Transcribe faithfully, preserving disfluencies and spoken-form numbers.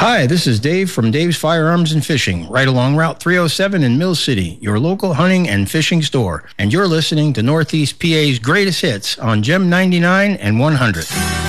Hi, this is Dave from Dave's Firearms and Fishing, right along Route three oh seven in Mill City, your local hunting and fishing store. And you're listening to Northeast P A's greatest hits on Gem ninety-nine and one hundred.